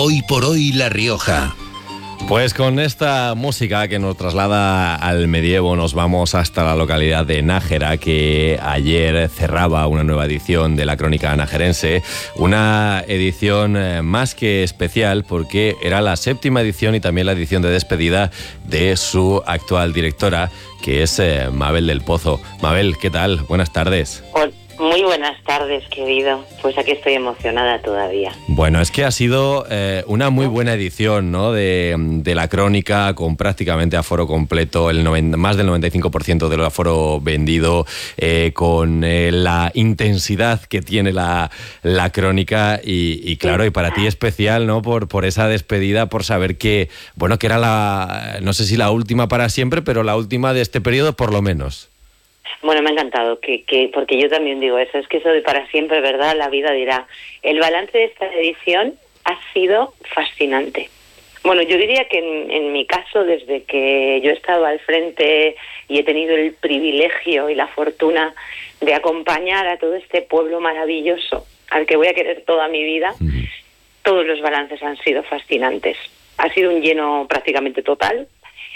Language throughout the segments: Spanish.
Hoy por hoy La Rioja. Pues con esta música que nos traslada al medievo nos vamos hasta la localidad de Nájera, que ayer cerraba una nueva edición de la Crónica Najerense, una edición más que especial porque era la 7ª edición y también la edición de despedida de su actual directora, que es Mabel del Pozo. Mabel, ¿qué tal? Buenas tardes. Muy buenas tardes, querido. Pues aquí estoy emocionada todavía. Bueno, es que ha sido una muy buena edición, ¿no? de la Crónica, con prácticamente aforo completo, más del 95% del aforo vendido, con la intensidad que tiene la Crónica y claro, y para ti especial, ¿no? Por esa despedida, por saber que, bueno, que era no sé si la última para siempre, pero la última de este periodo por lo menos. Bueno, me ha encantado, porque yo también digo eso, es que eso de para siempre, ¿verdad? La vida dirá. El balance de esta edición ha sido fascinante. Bueno, yo diría que en mi caso, desde que yo he estado al frente y he tenido el privilegio y la fortuna de acompañar a todo este pueblo maravilloso al que voy a querer toda mi vida, todos los balances han sido fascinantes. Ha sido un lleno prácticamente total.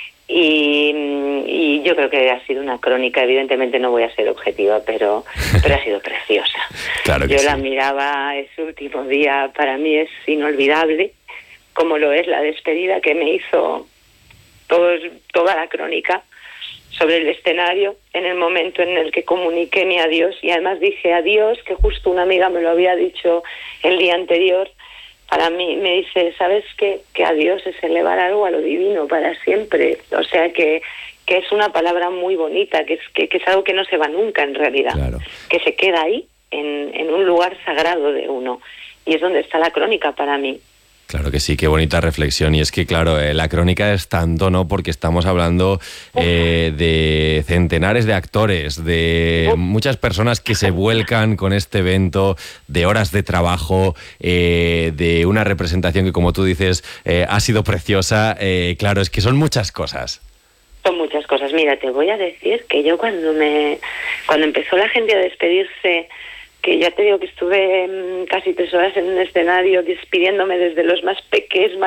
Y yo creo que ha sido una crónica, evidentemente no voy a ser objetiva, pero ha sido preciosa. Claro que yo sí. La miraba ese último día, para mí es inolvidable, como lo es la despedida que me hizo toda la crónica sobre el escenario, en el momento en el que comuniqué mi adiós, y además dije adiós, que justo una amiga me lo había dicho el día anterior. Para mí me dice, ¿sabes qué? Que adiós es elevar algo a lo divino para siempre. O sea que es una palabra muy bonita, que es algo que no se va nunca en realidad. Claro. Que se queda ahí, en un lugar sagrado de uno. Y es donde está la crónica para mí. Claro que sí, qué bonita reflexión. Y es que, claro, la crónica es tanto, ¿no? Porque estamos hablando de centenares de actores, de muchas personas que se vuelcan con este evento, de horas de trabajo, de una representación que, como tú dices, ha sido preciosa. Claro, es que son muchas cosas. Son muchas cosas. Mira, te voy a decir que yo cuando empezó la gente a despedirse, que ya te digo que estuve casi 3 horas en un escenario despidiéndome desde los más pequeños,